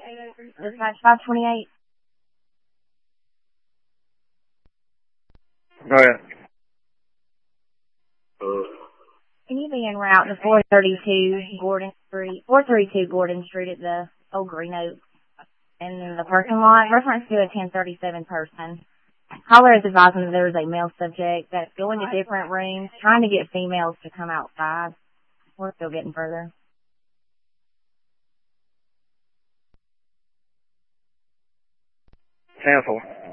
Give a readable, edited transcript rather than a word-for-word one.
Dispatch 528. Go ahead. Can you be en route to 432 Gordon Street at the Old Green Oak in the parking lot? Reference to a 1037 person. Caller is advising that there is a male subject that's going to different rooms, trying to get females to come outside. We're still getting further. 10-4.